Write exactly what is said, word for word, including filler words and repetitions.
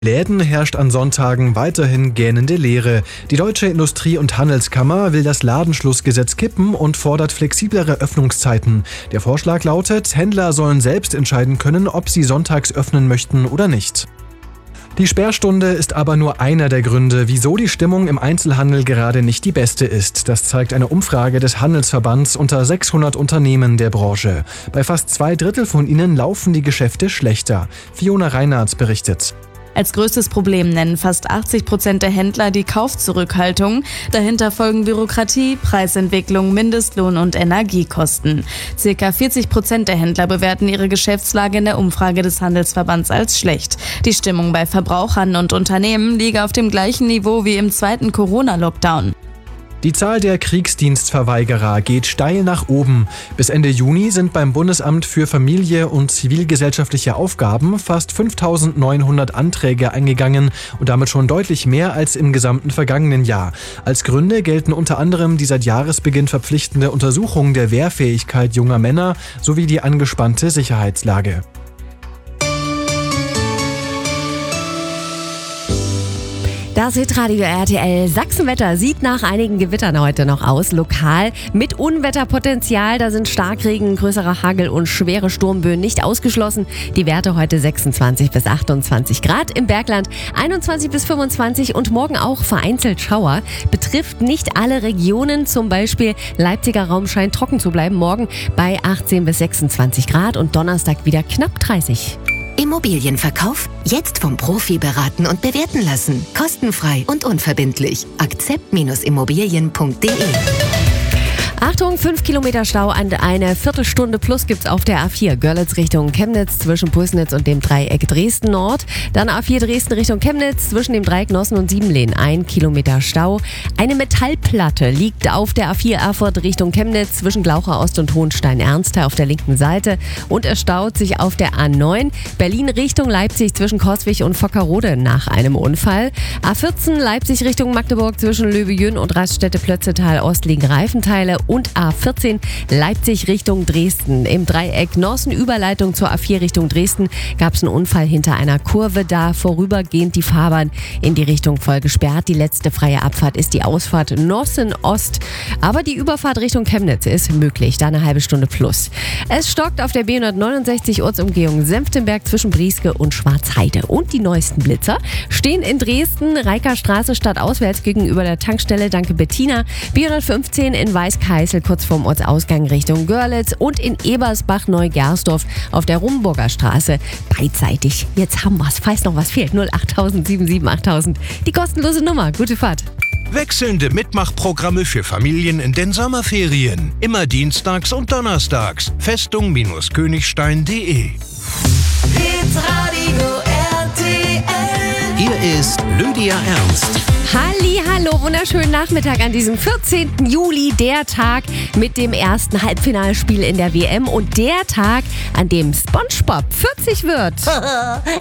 Läden herrscht an Sonntagen weiterhin gähnende Leere. Die Deutsche Industrie- und Handelskammer will das Ladenschlussgesetz kippen und fordert flexiblere Öffnungszeiten. Der Vorschlag lautet, Händler sollen selbst entscheiden können, ob sie sonntags öffnen möchten oder nicht. Die Sperrstunde ist aber nur einer der Gründe, wieso die Stimmung im Einzelhandel gerade nicht die beste ist. Das zeigt eine Umfrage des Handelsverbands unter sechshundert Unternehmen der Branche. Bei fast zwei Drittel von ihnen laufen die Geschäfte schlechter. Fiona Reinartz berichtet. Als größtes Problem nennen fast achtzig Prozent der Händler die Kaufzurückhaltung. Dahinter folgen Bürokratie, Preisentwicklung, Mindestlohn und Energiekosten. Circa vierzig Prozent der Händler bewerten ihre Geschäftslage in der Umfrage des Handelsverbands als schlecht. Die Stimmung bei Verbrauchern und Unternehmen liege auf dem gleichen Niveau wie im zweiten Corona-Lockdown. Die Zahl der Kriegsdienstverweigerer geht steil nach oben. Bis Ende Juni sind beim Bundesamt für Familie und zivilgesellschaftliche Aufgaben fast fünftausendneunhundert Anträge eingegangen und damit schon deutlich mehr als im gesamten vergangenen Jahr. Als Gründe gelten unter anderem die seit Jahresbeginn verpflichtende Untersuchung der Wehrfähigkeit junger Männer sowie die angespannte Sicherheitslage. Das Hitradio R T L Sachsenwetter sieht nach einigen Gewittern heute noch aus. Lokal mit Unwetterpotenzial. Da sind Starkregen, größerer Hagel und schwere Sturmböen nicht ausgeschlossen. Die Werte heute sechsundzwanzig bis achtundzwanzig Grad. Im Bergland einundzwanzig bis fünfundzwanzig und morgen auch vereinzelt Schauer. Betrifft nicht alle Regionen. Zum Beispiel Leipziger Raum scheint trocken zu bleiben. Morgen bei achtzehn bis sechsundzwanzig Grad und Donnerstag wieder knapp dreißig. Immobilienverkauf? Jetzt vom Profi beraten und bewerten lassen. Kostenfrei und unverbindlich. akzept Immobilien punkt de. Achtung, fünf Kilometer Stau und eine Viertelstunde plus gibt's auf der A vier. Görlitz Richtung Chemnitz zwischen Pulsnitz und dem Dreieck Dresden Nord. Dann A vier Dresden Richtung Chemnitz zwischen dem Dreieck Nossen und Siebenlehn. Ein Kilometer Stau. Eine Metallplatte liegt auf der A vier Erfurt Richtung Chemnitz zwischen Glaucher Ost und Hohenstein-Ernste auf der linken Seite. Und es staut sich auf der A neun Berlin Richtung Leipzig zwischen Coswig und Fockerode nach einem Unfall. A vierzehn Leipzig Richtung Magdeburg zwischen Löwe-Jün und Raststätte-Plötzetal Ost liegen Reifenteile. Und A vierzehn Leipzig Richtung Dresden. Im Dreieck Nossen Überleitung zur A vier Richtung Dresden gab es einen Unfall hinter einer Kurve. Da vorübergehend die Fahrbahn in die Richtung voll gesperrt. Die letzte freie Abfahrt ist die Ausfahrt Nossen Ost. Aber die Überfahrt Richtung Chemnitz ist möglich. Da eine halbe Stunde plus. Es stockt auf der B hundertneunundsechzig Ortsumgehung Senftenberg zwischen Brieske und Schwarzheide. Und die neuesten Blitzer stehen in Dresden, Reikerstraße stadtauswärts gegenüber der Tankstelle Danke Bettina. B hundertfünfzehn in Weißkeißel kurz vorm Ortsausgang Richtung Görlitz und in Ebersbach-Neugersdorf auf der Rumburger Straße beidseitig. Jetzt haben wir's. Falls noch was fehlt, null acht null sieben sieben acht null null. Die kostenlose Nummer. Gute Fahrt. Wechselnde Mitmachprogramme für Familien in den Sommerferien. Immer dienstags und donnerstags. Festung Königstein punkt de. Hitradio R T L. Hier ist Lydia Ernst. Halli, hallo, wunderschönen Nachmittag an diesem vierzehnten Juli, der Tag mit dem ersten Halbfinalspiel in der W M und der Tag, an dem SpongeBob vierzig wird.